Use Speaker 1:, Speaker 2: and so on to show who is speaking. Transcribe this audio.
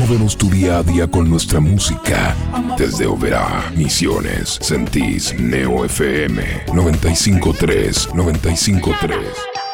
Speaker 1: Móvenos tu día a día con nuestra música. Desde Oberá, Misiones, Sentís, Neo FM 95.3, 95.3.